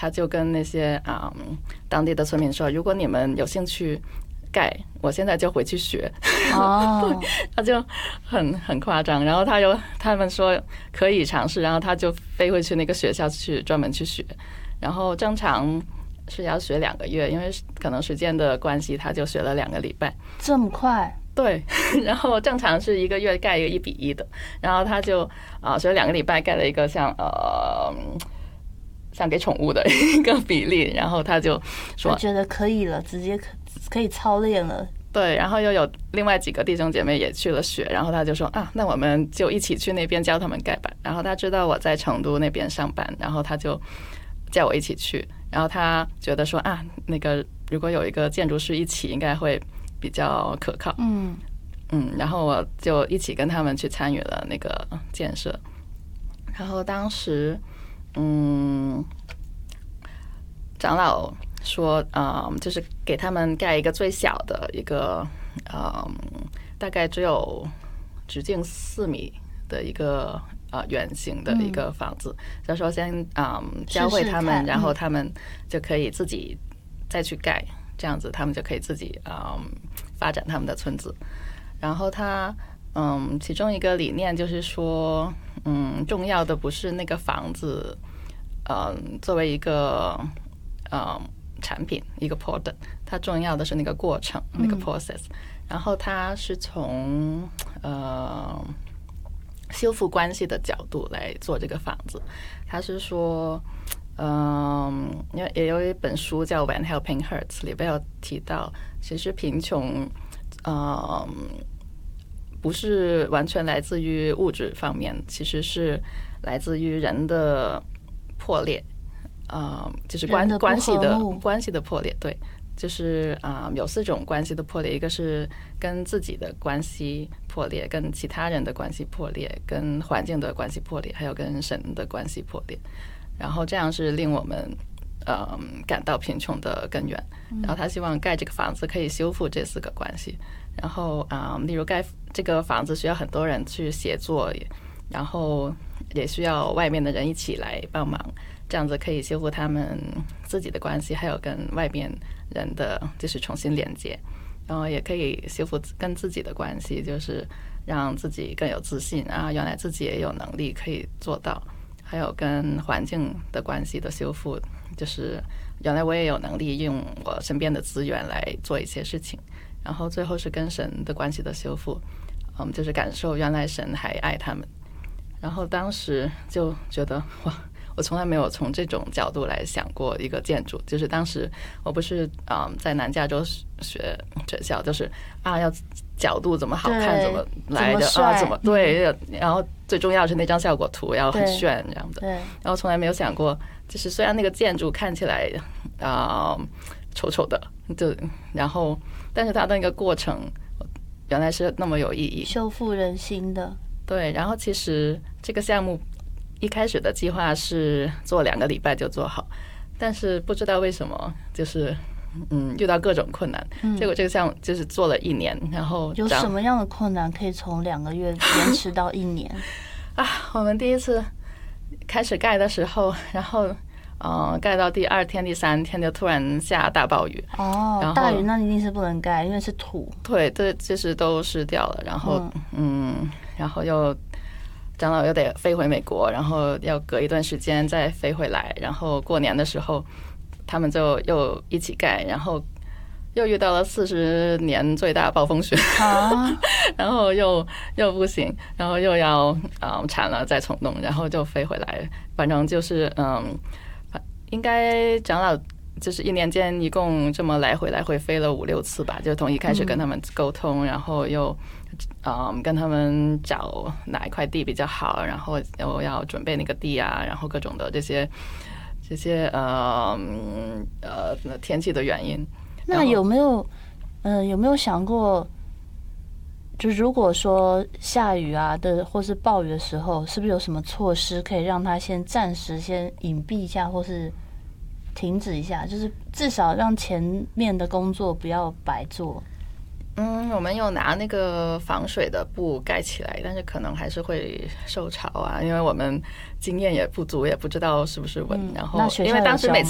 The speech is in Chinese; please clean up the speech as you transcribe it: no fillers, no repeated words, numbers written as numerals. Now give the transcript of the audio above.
他就跟那些当地的村民说，如果你们有兴趣盖，我现在就回去学。 哦， 他就很夸张，然后他们说可以尝试，然后他就飞回去那个学校去专门去学，然后正常是要学2个月，因为可能时间的关系，他就学了2个礼拜。 这么快？ 对，然后正常是1个月盖一个1:1的，然后他就学了2个礼拜盖了一个像给宠物的一个比例，然后他就说他觉得可以了，直接可以操练了。 对，然后又有另外几个弟兄姐妹也去了学，然后他就说那我们就一起去那边教他们盖吧。然后他知道我在成都那边上班，然后他就叫我一起去。然后他觉得说那个如果有一个建筑师一起，应该会比较可靠。然后我就一起跟他们去参与了那个建设。然后当时长老说就是给他们盖一个最小的一个大概只有直径4米的一个圆形的一个房子，就说先教会他们，然后他们就可以自己再去盖，这样子他们就可以自己发展他们的村子。然后他其中一个理念就是说重要的不是那个房子作为一个产品一个 product， 它重要的是那个过程那个 process。然后它是从修复关系的角度来做这个房子。他是说也有一本书叫 When Helping Hurts， 里边有提到其实贫穷不是完全来自于物质方面，其实是来自于人的破裂，就是关系的破裂。对，就是有4种关系的破裂，一个是跟自己的关系破裂，跟其他人的关系破裂，跟环境的关系破裂，还有跟神的关系破裂。然后这样是令我们感到贫穷的根源。然后他希望盖这个房子可以修复这4个关系。然后例如盖这个房子需要很多人去协作，然后也需要外面的人一起来帮忙，这样子可以修复他们自己的关系，还有跟外面人的就是重新连接，然后也可以修复跟自己的关系，就是让自己更有自信原来自己也有能力可以做到。还有跟环境的关系的修复，就是原来我也有能力用我身边的资源来做一些事情。然后最后是跟神的关系的修复，就是感受原来神还爱他们。然后当时就觉得哇，我从来没有从这种角度来想过一个建筑。就是当时我不是在南加州学校，就是要角度怎么好看怎么来的怎么对，然后最重要的是那张效果图要很炫这样的。然后从来没有想过，就是虽然那个建筑看起来丑丑的，然后但是它的那个过程原来是那么有意义， 修复人心的。 对，然后其实这个项目一开始的计划是做2个礼拜就做好，但是不知道为什么就是遇到各种困难，结果这个项目就是做了1年。然后有什么样的困难可以从2个月延迟到1年？ 我们第一次开始盖的时候，然后盖到第2天第3天就突然下大暴雨。 大雨那一定是不能盖，因为是土。对， 这就是都湿掉了。然后然后又长老又得飞回美国，然后要隔一段时间再飞回来。然后过年的时候他们就又一起盖，然后又遇到了40年最大暴风雪然后又不行，然后又要铲了再重弄，然后就飞回来。反正就是应该长老就是1年间一共这么来回飞了5-6次吧，就从一开始跟他们沟通，然后又跟他们找哪一块地比较好，然后又要准备那个地然后各种的这些天气的原因。 那有没有想过，就如果说下雨或是暴雨的时候，是不是有什么措施可以让它暂时隐蔽一下，或是停止一下，就是至少让前面的工作不要白做？ 我们有拿那个防水的布盖起来，但是可能还是会受潮因为我们经验也不足，也不知道是不是稳。然后因为当时每